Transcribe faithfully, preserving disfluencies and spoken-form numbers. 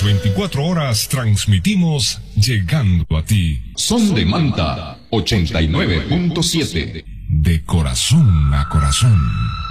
veinticuatro horas transmitimos llegando a ti. Son de Manta ochenta y nueve punto siete. De corazón a corazón.